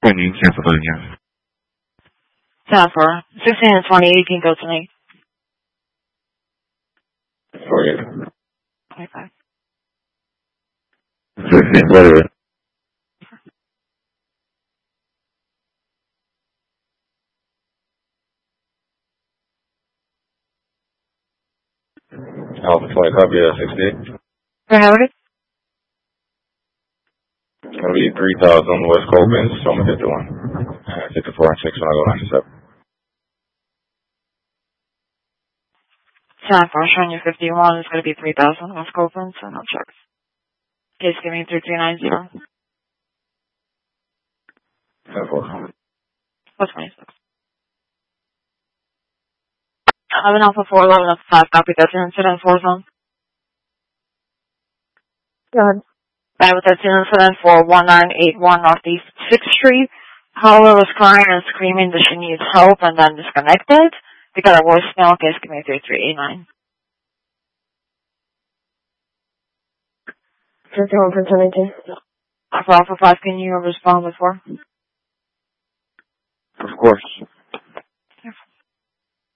为您线索的人员。 Jennifer, 16 and 2018 go tonight. 48. 25. 16, whatever. Alpha 20, copy 68. For Howard? It's going to be 3000 West Colvin, Soma 51. 54 and 6 when I go 97. Jennifer, showing you 51 is going to be 3000 West Copeland, so no checks. Case giving 3390. 10-4. Plus 26. 11 Alpha 4, 11 Alpha 5, copy that's an incident 4 zone. Go ahead. Right, with that's an incident for 1981 Northeast 6th Street. Caller was crying and screaming that she needs help and then disconnected. We got a voicemail, case giving 3389. 51 for 22. Alpha 5, can you respond before? Of course.